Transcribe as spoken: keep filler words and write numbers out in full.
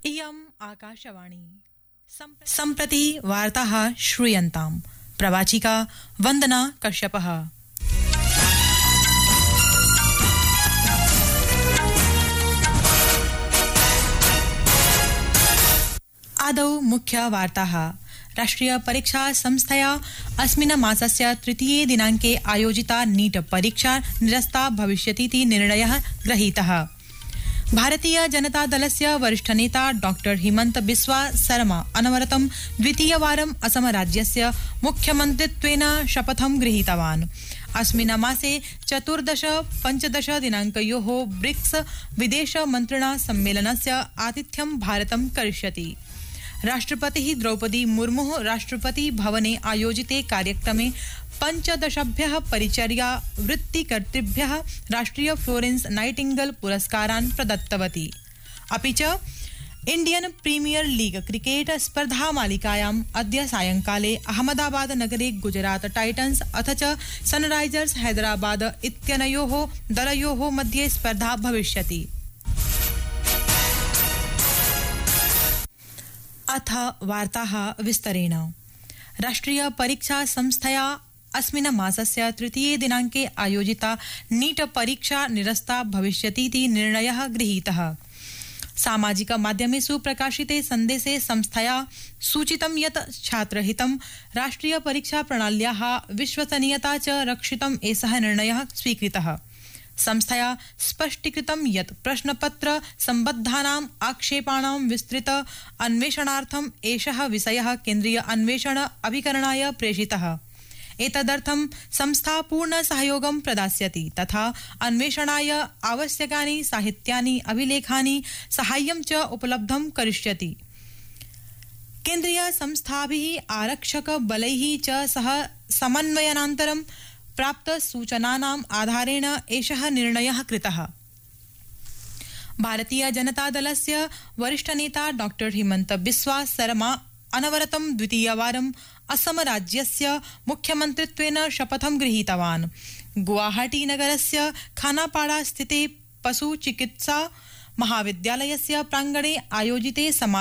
इयम् आकाशवाणी सम्प्रति वार्ताः श्रूयन्ताम् प्रवाचिका वन्दना कश्यपः। आदौ मुख्य वार्ताः। राष्ट्रिय परीक्षा संस्थया अस्मिन् मासस्य तृतीये दिनाङ्के आयोजिता नीट परीक्षा निरस्ता भविष्यतीति निर्णयः गृहीतः। भारतीय जनता दलस्य वरिष्ठ नेता डॉक्टर हिमंत बिस्वा शर्मा अनवरतं द्वितीयवारम् असम राज्यस्य मुख्यमन्त्रित्वेन शपथं गृहीतवान्। अस्मिन् मासे चतुर्दश पञ्चदश दिनाङ्कयोः ब्रिक्स विदेश मन्त्रिणा सम्मेलनस्य आतिथ्यं भारतं करिष्यति। राष्ट्रपतिः द्रौपदी मुर्मुः राष्ट्रपति भवने आयोजिते कार्यक्रमे पञ्चदशभ्यः परिचर्या वृत्तिकर्तृभ्यः राष्ट्रिय फ्लोरेंस नाइटिंगेल पुरस्कारान् प्रदत्तवती। अपि च इंडियन प्रीमियर लीग क्रिकेट स्पर्धा मालिकायाम् अद्य सायंकाले अहमदाबाद नगरे गुजरात टाइटन्स अथ च सनराइजर्स हैदराबाद इत्यनयोः दलयोः मध्ये स्पर्धा भविष्यति। अथ वार्ताः विस्तरेण। राष्ट्रिय परीक्षा संस्थया अस्मिन् मासस्य तृतीये दिनाङ्के आयोजिता नीट परीक्षा निरस्ता भविष्यतीति निर्णयः गृहीतः। सामाजिक माध्यमेषु प्रकाशिते सन्देशे संस्थया सूचितं यत् छात्रहितं राष्ट्रिय परीक्षा प्रणाल्याः विश्वसनीयता च रक्षितुम् एषः निर्णयः स्वीकृतः। संस्थया स्पष्टीकृतं यत् प्रश्नपत्र सम्बद्धानाम् आक्षेपाणां विस्तृत अन्वेषणार्थम् एषः विषयः केन्द्रीय अन्वेषण अभिकरणाय प्रेषितः। एतदर्थं संस्था पूर्ण सहयोगं प्रदास्यति तथा अन्वेषणाय आवश्यकानि साहित्यानि अभिलेखानि साहाय्यं च उपलब्धं करिष्यति। केन्द्रीय संस्थाभिः आरक्षक बलैः च सह समन्वयनान्तरं प्राप्त सूचनानाम् आधारेण एषः निर्णयः कृतः। भारतीय जनता दलस्य वरिष्ठ नेता डॉक्टर हिमंत बिस्वा शर्मा अनवरतं द्वितीयवारम् असम राज्यस्य मुख्यमन्त्रित्वेन शपथं गृहीतवान्। गुवाहाटी नगरस्य खानापाड़ा स्थिते पशु चिकित्सा महाविद्यालयस्य प्राङ्गणे आयोजिते समा